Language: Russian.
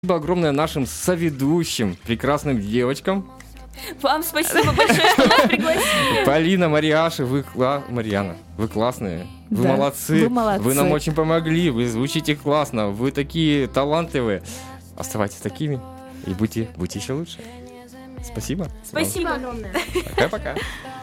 Спасибо огромное нашим соведущим, прекрасным девочкам. Вам спасибо большое, что нас пригласили. Полина, Мариаша, Марьяна, вы классные. Вы Да, молодцы. вы молодцы. Вы нам очень помогли. Вы звучите классно. Вы такие талантливые. Оставайтесь такими и будьте еще лучше. Спасибо. Спасибо огромное. Пока-пока.